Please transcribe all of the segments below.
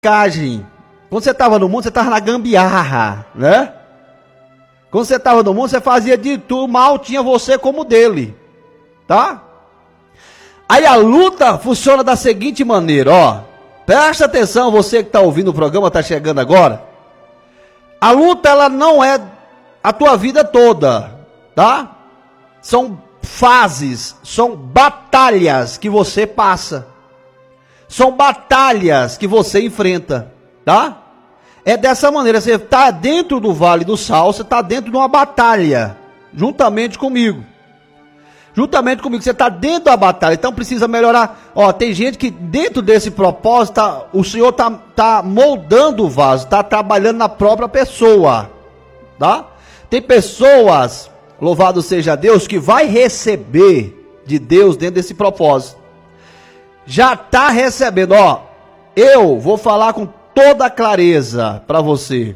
Quando você estava no mundo, você estava na gambiarra, né? Quando você estava no mundo, você fazia de tudo, mal tinha você como dele, tá? Aí a luta funciona da seguinte maneira, ó. Presta atenção, você que está ouvindo o programa, está chegando agora. A luta, ela não é a tua vida toda, tá? São fases, são batalhas que você passa. São batalhas que você enfrenta, tá? É dessa maneira, você está dentro do Vale do Sal, você está dentro de uma batalha, juntamente comigo. Juntamente comigo, você está dentro da batalha, então precisa melhorar. Ó, tem gente que dentro desse propósito, o Senhor tá moldando o vaso, está trabalhando na própria pessoa, tá? Tem pessoas, louvado seja Deus, que vai receber de Deus dentro desse propósito. Já está recebendo, ó, eu vou falar com toda clareza para você.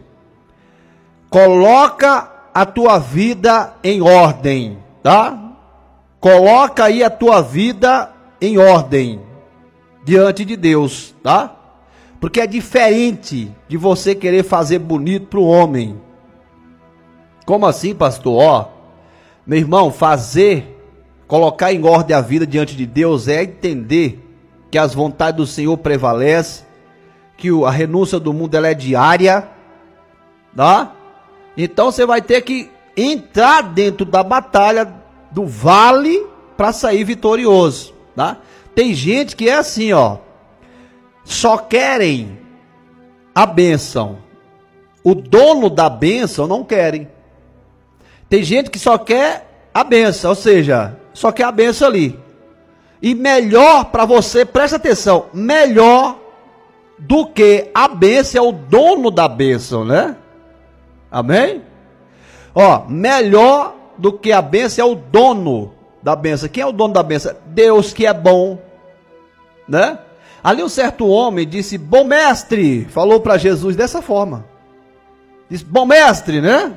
Coloca a tua vida em ordem, tá? Coloca aí a tua vida em ordem diante de Deus, tá? Porque é diferente de você querer fazer bonito para o homem. Como assim, pastor? Ó, meu irmão, colocar em ordem a vida diante de Deus é entender que as vontades do Senhor prevalecem, que a renúncia do mundo ela é diária, tá? Então você vai ter que entrar dentro da batalha do vale para sair vitorioso, tá? Tem gente que é assim, ó, só querem a bênção, o dono da bênção não querem. Tem gente que só quer a bênção, ou seja, só quer a bênção ali. E melhor para você, presta atenção, melhor do que a bênção é o dono da bênção, né? Amém? Ó, melhor do que a bênção é o dono da bênção. Quem é o dono da bênção? Deus, que é bom, né? Ali um certo homem disse, bom mestre, falou para Jesus dessa forma. Disse, bom mestre, né?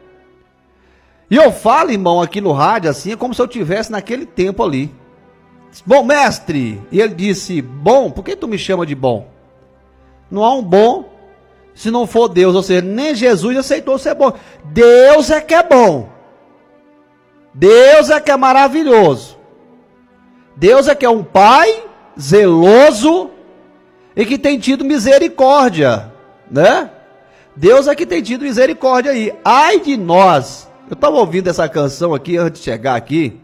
E eu falo, irmão, aqui no rádio, assim, é como se eu estivesse naquele tempo ali. Disse, bom mestre, e ele disse, bom, por que tu me chama de bom? Não há um bom se não for Deus, ou seja, nem Jesus aceitou ser bom. Deus é que é bom. Deus é que é maravilhoso. Deus é que é um pai zeloso e que tem tido misericórdia, né? Deus é que tem tido misericórdia aí. Ai de nós. Eu estava ouvindo essa canção aqui antes de chegar aqui,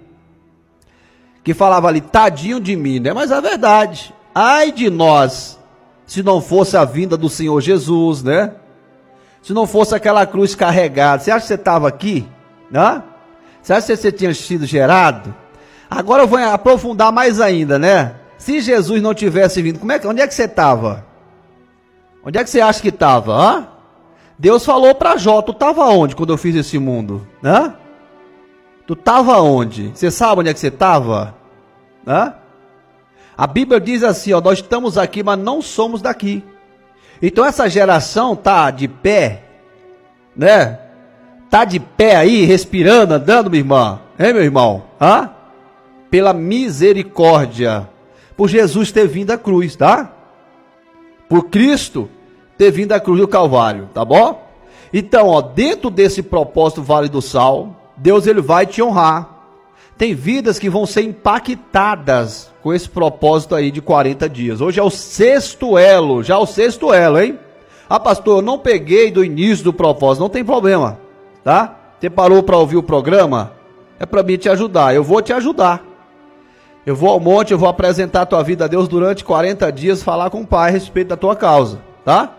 que falava ali, tadinho de mim, né? Mas é verdade. Ai de nós, se não fosse a vinda do Senhor Jesus, né? Se não fosse aquela cruz carregada. Você acha que você estava aqui? Né? Você acha que você tinha sido gerado? Agora eu vou aprofundar mais ainda, né? Se Jesus não tivesse vindo, onde é que você estava? Onde é que você acha que estava? Hã? Deus falou para Jó, tu estava onde quando eu fiz esse mundo? Hã? Tu estava onde? Você sabe onde é que você estava? Hã? A Bíblia diz assim, ó, nós estamos aqui, mas não somos daqui. Então essa geração tá de pé, né? Tá de pé aí, respirando, andando, minha irmã. Hein, meu irmão? Hã? Pela misericórdia. Por Jesus ter vindo à cruz, tá? Por Cristo ter vindo à cruz do Calvário, tá bom? Então, ó, dentro desse propósito Vale do Sal, Deus ele vai te honrar. Tem vidas que vão ser impactadas com esse propósito aí de 40 dias. Hoje é o sexto elo, já o sexto elo, hein? Ah, pastor, eu não peguei do início do propósito, não tem problema, tá? Você parou para ouvir o programa? É para mim te ajudar, eu vou te ajudar. Eu vou ao monte, eu vou apresentar a tua vida a Deus durante 40 dias, falar com o Pai a respeito da tua causa, tá?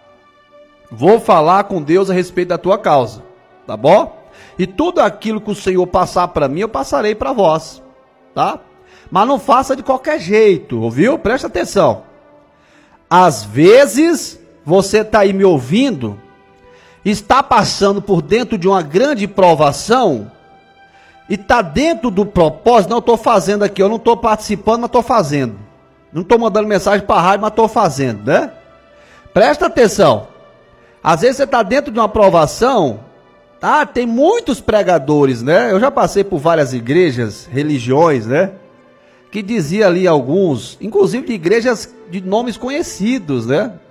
Vou falar com Deus a respeito da tua causa, tá bom? E tudo aquilo que o Senhor passar para mim, eu passarei para vós, tá? Mas não faça de qualquer jeito, ouviu? Presta atenção. Às vezes, você está aí me ouvindo, está passando por dentro de uma grande provação, e está dentro do propósito, não estou fazendo aqui, eu não estou participando, mas estou fazendo. Não estou mandando mensagem para a rádio, mas estou fazendo, né? Presta atenção. Às vezes você está dentro de uma provação, tá? Tem muitos pregadores, né? Eu já passei por várias igrejas, religiões, né? Que dizia ali alguns, inclusive de igrejas de nomes conhecidos, né?